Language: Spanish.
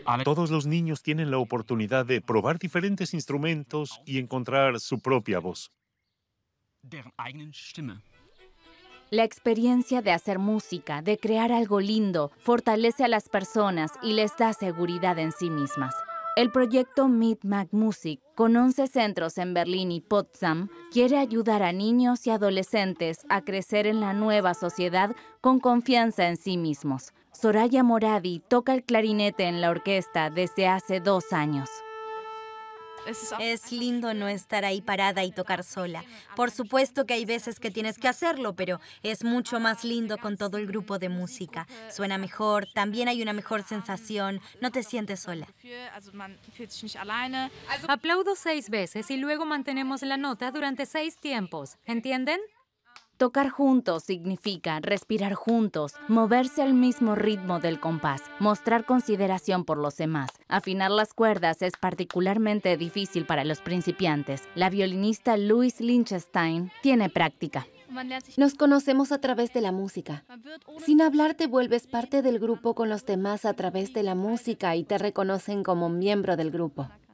Todos los niños tienen la oportunidad de probar diferentes instrumentos y encontrar su propia voz. La experiencia de hacer música, de crear algo lindo, fortalece a las personas y les da seguridad en sí mismas. El proyecto Meet Mac Music, con 11 centros en Berlín y Potsdam, quiere ayudar a niños y adolescentes a crecer en la nueva sociedad con confianza en sí mismos. Soraya Moradi toca el clarinete en la orquesta desde hace 2 años. Es lindo no estar ahí parada y tocar sola. Por supuesto que hay veces que tienes que hacerlo, pero es mucho más lindo con todo el grupo de música. Suena mejor, también hay una mejor sensación, no te sientes sola. Aplaudo 6 veces y luego mantenemos la nota durante 6 tiempos. ¿Entienden? Tocar juntos significa respirar juntos, moverse al mismo ritmo del compás, mostrar consideración por los demás. Afinar las cuerdas es particularmente difícil para los principiantes. La violinista Louise Lichtenstein tiene práctica. Nos conocemos a través de la música. Sin hablar te vuelves parte del grupo con los demás a través de la música y te reconocen como miembro del grupo.